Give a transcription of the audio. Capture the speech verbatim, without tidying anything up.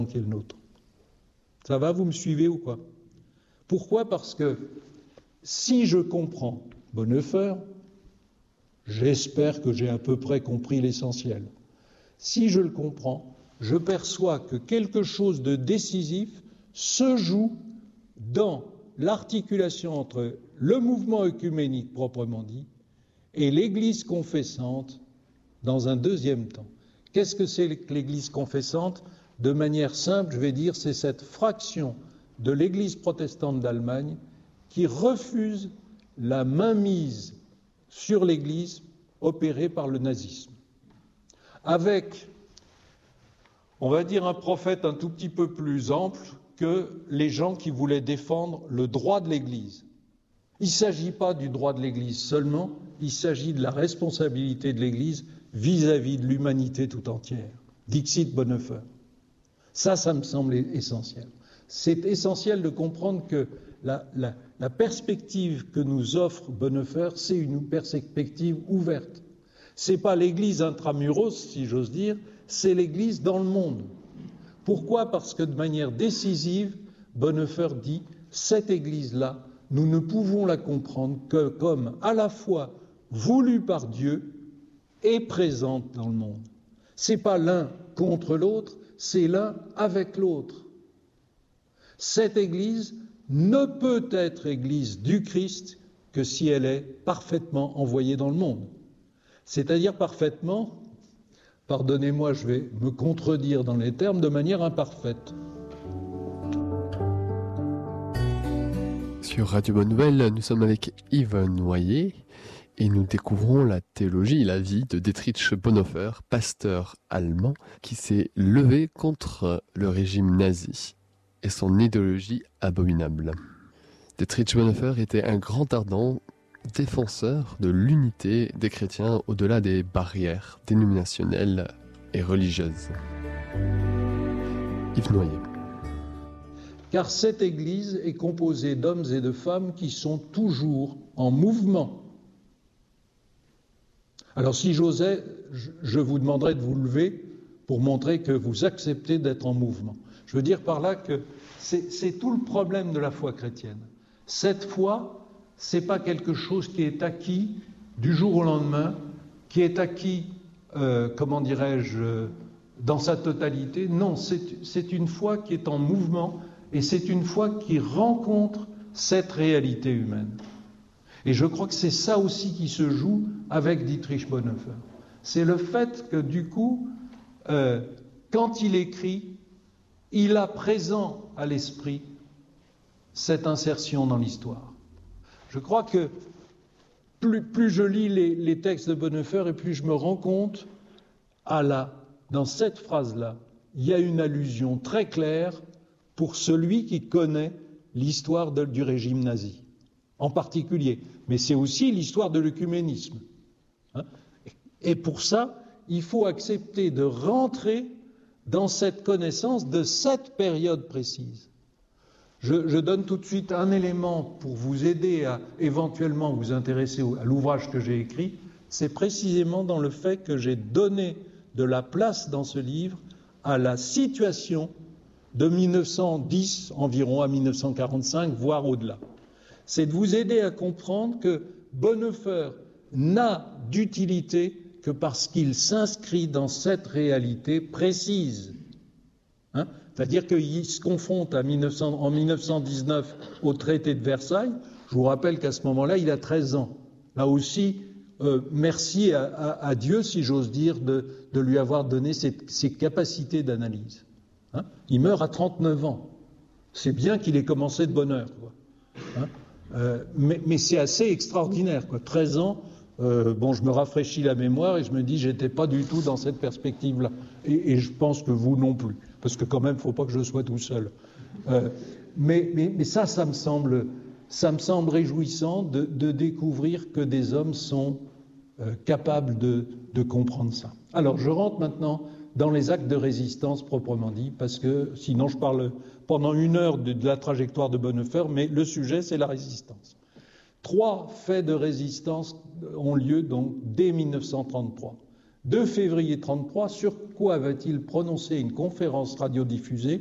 qui est le nôtre. Ça va, vous me suivez ou quoi? Pourquoi? Parce que si je comprends Bonhoeffer, j'espère que j'ai à peu près compris l'essentiel. Si je le comprends, je perçois que quelque chose de décisif se joue dans l'articulation entre le mouvement œcuménique proprement dit et l'Église confessante dans un deuxième temps. Qu'est-ce que c'est que l'Église confessante? De manière simple, je vais dire, c'est cette fraction de l'Église protestante d'Allemagne qui refuse la mainmise sur l'Église opérée par le nazisme. Avec, on va dire, un prophète un tout petit peu plus ample que les gens qui voulaient défendre le droit de l'Église. Il ne s'agit pas du droit de l'Église seulement, il s'agit de la responsabilité de l'Église vis-à-vis de l'humanité tout entière. Dixit Bonhoeffer. Ça, ça me semble essentiel. C'est essentiel de comprendre que la, la, la perspective que nous offre Bonhoeffer, c'est une perspective ouverte. Ce n'est pas l'Église intramuros, si j'ose dire, c'est l'Église dans le monde. Pourquoi? Parce que de manière décisive, Bonhoeffer dit, cette Église-là, nous ne pouvons la comprendre que comme à la fois voulue par Dieu et présente dans le monde. Ce n'est pas l'un contre l'autre, c'est l'un avec l'autre. Cette Église ne peut être Église du Christ que si elle est parfaitement envoyée dans le monde. C'est-à-dire parfaitement, pardonnez-moi, je vais me contredire dans les termes, de manière imparfaite. Sur Radio Bonne Nouvelle, nous sommes avec Yves Noyer et nous découvrons la théologie et la vie de Dietrich Bonhoeffer, pasteur allemand qui s'est levé contre le régime nazi et son idéologie abominable. Dietrich Bonhoeffer était un grand ardent défenseur de l'unité des chrétiens au-delà des barrières dénominationnelles et religieuses. Yves Noyer. Car cette Église est composée d'hommes et de femmes qui sont toujours en mouvement. Alors si j'osais, je vous demanderais de vous lever pour montrer que vous acceptez d'être en mouvement. Je veux dire par là que c'est, c'est tout le problème de la foi chrétienne. Cette foi, ce n'est pas quelque chose qui est acquis du jour au lendemain, qui est acquis, euh, comment dirais-je, dans sa totalité. Non, c'est, c'est une foi qui est en mouvement et c'est une foi qui rencontre cette réalité humaine. Et je crois que c'est ça aussi qui se joue avec Dietrich Bonhoeffer. C'est le fait que du coup, euh, quand il écrit, il a présent à l'esprit cette insertion dans l'histoire. Je crois que plus, plus je lis les, les textes de Bonhoeffer et plus je me rends compte, à la, dans cette phrase-là, il y a une allusion très claire pour celui qui connaît l'histoire de, du régime nazi, en particulier. Mais c'est aussi l'histoire de l'œcuménisme. Hein ? Et pour ça, il faut accepter de rentrer dans cette connaissance de cette période précise. Je, je donne tout de suite un élément pour vous aider à éventuellement vous intéresser à l'ouvrage que j'ai écrit. C'est précisément dans le fait que j'ai donné de la place dans ce livre à la situation de mille neuf cent dix environ à mille neuf cent quarante-cinq, voire au-delà. C'est de vous aider à comprendre que Bonhoeffer n'a d'utilité que parce qu'il s'inscrit dans cette réalité précise. Hein ? C'est-à-dire qu'il se confronte à mille neuf cents, en mille neuf cent dix-neuf au traité de Versailles. Je vous rappelle qu'à ce moment-là, il a treize ans. Là aussi, euh, merci à, à, à Dieu, si j'ose dire, de, de lui avoir donné ses, ses capacités d'analyse. Hein ? Il meurt à trente-neuf ans. C'est bien qu'il ait commencé de bonne heure, quoi. Hein ? euh, mais, mais c'est assez extraordinaire, quoi. treize ans, euh, bon, je me rafraîchis la mémoire et je me dis, j'étais pas du tout dans cette perspective-là. Et, et je pense que vous non plus, parce que quand même, il ne faut pas que je sois tout seul. Euh, mais, mais, mais ça, ça me semble, ça me semble réjouissant de, de découvrir que des hommes sont euh, capables de, de comprendre ça. Alors, je rentre maintenant dans les actes de résistance proprement dit, parce que sinon je parle pendant une heure de, de la trajectoire de Bonhoeffer, mais le sujet c'est la résistance. Trois faits de résistance ont lieu donc dès mille neuf cent trente-trois. deux février trente-trois, sur quoi va-t-il prononcer une conférence radiodiffusée